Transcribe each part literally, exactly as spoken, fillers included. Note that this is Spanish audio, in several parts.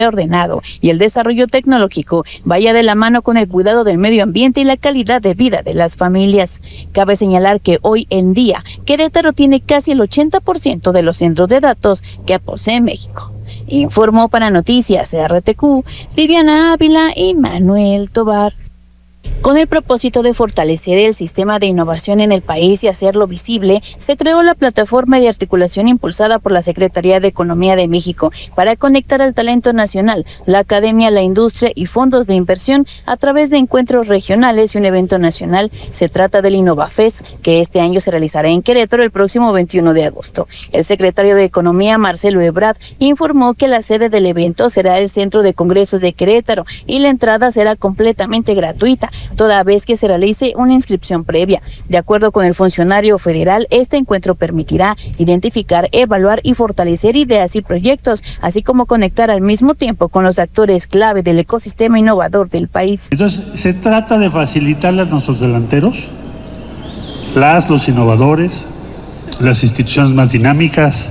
ordenado y el desarrollo tecnológico vaya de la mano con el cuidado del medio ambiente y la calidad de vida de las familias. Cabe señalar que hoy en día Querétaro tiene casi el ochenta por ciento de los centros de datos que posee México. Informó para Noticias R T Q, Viviana Ávila y Manuel Tobar. Con el propósito de fortalecer el sistema de innovación en el país y hacerlo visible, se creó la plataforma de articulación impulsada por la Secretaría de Economía de México para conectar al talento nacional, la academia, la industria y fondos de inversión a través de encuentros regionales y un evento nacional. Se trata del InnovaFest, que este año se realizará en Querétaro el próximo veintiuno de agosto. El secretario de Economía, Marcelo Ebrard, informó que la sede del evento será el Centro de Congresos de Querétaro y la entrada será completamente gratuita, toda vez que se realice una inscripción previa. De acuerdo con el funcionario federal, este encuentro permitirá identificar, evaluar y fortalecer ideas y proyectos, así como conectar al mismo tiempo con los actores clave del ecosistema innovador del país. Entonces, se trata de facilitarle a nuestros delanteros, las, los innovadores, las instituciones más dinámicas,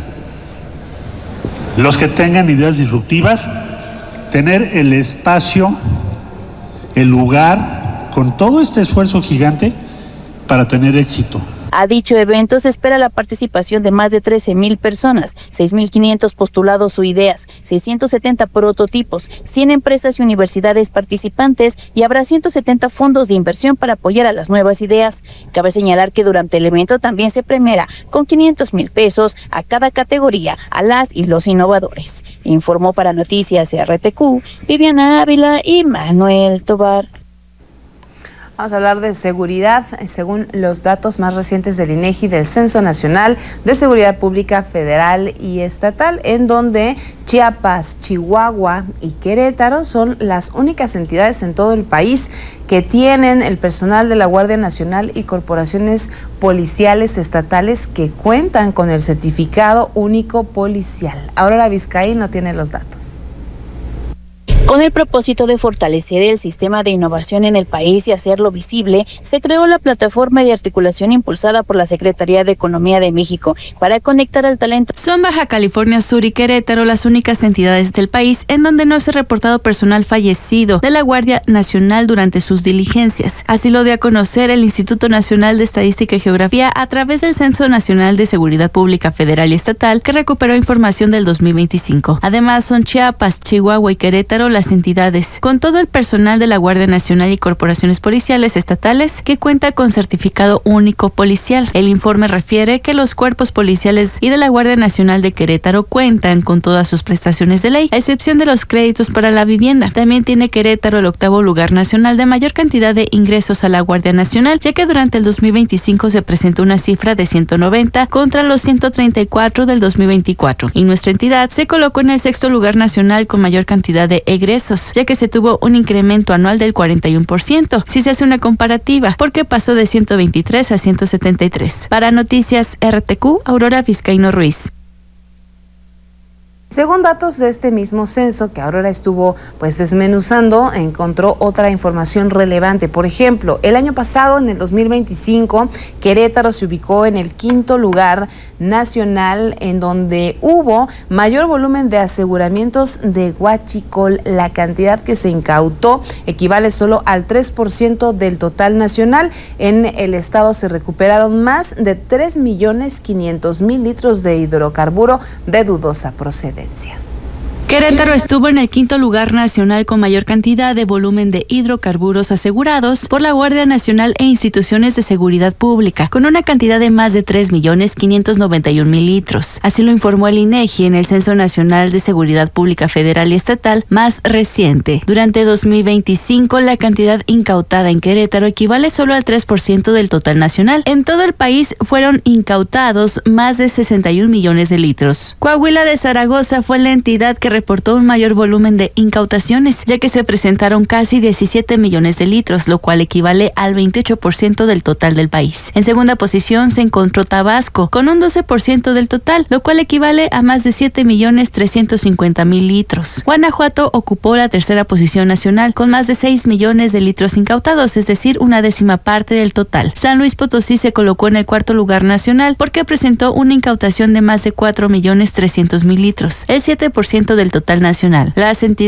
los que tengan ideas disruptivas, tener el espacio, el lugar, con todo este esfuerzo gigante para tener éxito. A dicho evento se espera la participación de más de trece mil personas, seis mil quinientos postulados o ideas, seiscientos setenta prototipos, cien empresas y universidades participantes y habrá ciento setenta fondos de inversión para apoyar a las nuevas ideas. Cabe señalar que durante el evento también se premiará con quinientos mil pesos a cada categoría a las y los innovadores. Informó para Noticias R T Q, Viviana Ávila y Manuel Tobar. Vamos a hablar de seguridad. Según los datos más recientes del INEGI, del Censo Nacional de Seguridad Pública Federal y Estatal, en donde Chiapas, Chihuahua y Querétaro son las únicas entidades en todo el país que tienen el personal de la Guardia Nacional y corporaciones policiales estatales que cuentan con el certificado único policial. Aurora Vizcaíno tiene los datos. Con el propósito de fortalecer el sistema de innovación en el país y hacerlo visible, se creó la plataforma de articulación impulsada por la Secretaría de Economía de México para conectar al talento. Son Baja California Sur y Querétaro las únicas entidades del país en donde no se ha reportado personal fallecido de la Guardia Nacional durante sus diligencias. Así lo dio a conocer el Instituto Nacional de Estadística y Geografía a través del Censo Nacional de Seguridad Pública Federal y Estatal, que recuperó información del dos mil veinticinco. Además, son Chiapas, Chihuahua y Querétaro las entidades, con todo el personal de la Guardia Nacional y corporaciones policiales estatales que cuenta con certificado único policial. El informe refiere que los cuerpos policiales y de la Guardia Nacional de Querétaro cuentan con todas sus prestaciones de ley, a excepción de los créditos para la vivienda. También tiene Querétaro el octavo lugar nacional de mayor cantidad de ingresos a la Guardia Nacional, ya que durante el dos mil veinticinco se presentó una cifra de ciento noventa contra los ciento treinta y cuatro del dos mil veinticuatro, y nuestra entidad se colocó en el sexto lugar nacional con mayor cantidad de egresos, ya que se tuvo un incremento anual del cuarenta y uno por ciento, si se hace una comparativa, porque pasó de ciento veintitrés a ciento setenta y tres. Para Noticias R T Q, Aurora Vizcaíno Ruiz. Según datos de este mismo censo que Aurora estuvo pues desmenuzando, encontró otra información relevante. Por ejemplo, el año pasado, en el dos mil veinticinco, Querétaro se ubicó en el quinto lugar nacional, en donde hubo mayor volumen de aseguramientos de huachicol. La cantidad que se incautó equivale solo al tres por ciento del total nacional. En el estado se recuperaron más de tres millones quinientos mil litros de hidrocarburo de dudosa procedencia. Querétaro estuvo en el quinto lugar nacional con mayor cantidad de volumen de hidrocarburos asegurados por la Guardia Nacional e instituciones de seguridad pública, con una cantidad de más de tres millones quinientos noventa y un mil litros. Así lo informó el INEGI en el Censo Nacional de Seguridad Pública Federal y Estatal más reciente. Durante dos mil veinticinco, la cantidad incautada en Querétaro equivale solo al tres por ciento del total nacional. En todo el país fueron incautados más de sesenta y un millones de litros. Coahuila de Zaragoza fue la entidad que reportó un mayor volumen de incautaciones, ya que se presentaron casi diecisiete millones de litros, lo cual equivale al veintiocho por ciento del total del país. En segunda posición se encontró Tabasco, con un doce por ciento del total, lo cual equivale a más de siete millones trescientos cincuenta mil litros. Guanajuato ocupó la tercera posición nacional, con más de seis millones de litros incautados, es decir, una décima parte del total. San Luis Potosí se colocó en el cuarto lugar nacional, porque presentó una incautación de más de cuatro millones trescientos mil litros, el siete por ciento del del total nacional. Las entidades